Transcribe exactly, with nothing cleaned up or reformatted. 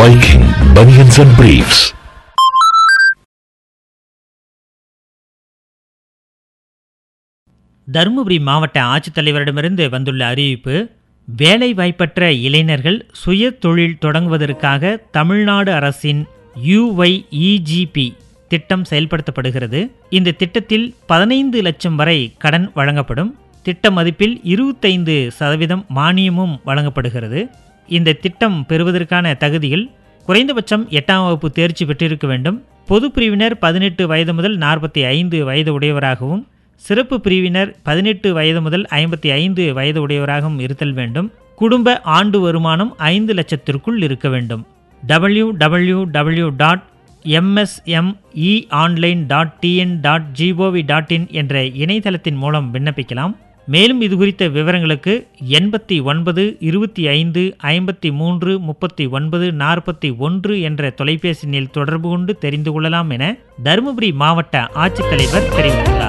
Viking Bunions and Briefs. Dharmapuri மாவட்ட ஆட்சித்தலைவரிடமிருந்து வந்துள்ள அறிவிப்பு: வேலை வாய்ப்பற்ற இளைஞர்கள் சுய தொழில் தொடங்குவதற்காக தமிழ்நாடு அரசின் யுஒய்இஜிபி திட்டம் செயல்படுத்தப்படுகிறது. இந்த திட்டத்தில் பதினைந்து லட்சம் வரை கடன் வழங்கப்படும். திட்ட மதிப்பில் இருபத்தைந்து சதவீதம் மானியமும் வழங்கப்படுகிறது. இந்த திட்டம் பெறுவதற்கான தகுதிகள்: குறைந்தபட்சம் எட்டாம் வகுப்பு தேர்ச்சி பெற்றிருக்க வேண்டும். பொது பிரிவினர் பதினெட்டு வயது முதல் நாற்பத்தி ஐந்து வயது உடையவராகவும், சிறப்பு பிரிவினர் பதினெட்டு வயது முதல் ஐம்பத்தி ஐந்து வயது உடையவராகவும் இருத்தல் வேண்டும். குடும்ப ஆண்டு வருமானம் ஐந்து லட்சத்திற்குள் இருக்க வேண்டும். W W W dot MSME online dot TN dot gov dot in என்ற இணையதளத்தின் மூலம் விண்ணப்பிக்கலாம். மேலும் இது குறித்த விவரங்களுக்கு எண்பத்தி ஒன்பது இருபத்தி ஐந்து ஐம்பத்தி மூன்று முப்பத்தி ஒன்பது நாற்பத்தி ஒன்று என்ற தொலைபேசி எண்ணில் தொடர்பு கொண்டு தெரிந்து கொள்ளலாம் என தருமபுரி மாவட்ட ஆட்சித்தலைவர் தெரிவித்துள்ளார்.